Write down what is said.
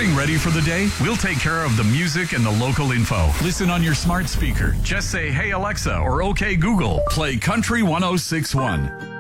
Getting ready for the day? We'll take care of the music and the local info. Listen on your smart speaker. Just say, "Hey Alexa," or "Okay Google, play Country 106.1."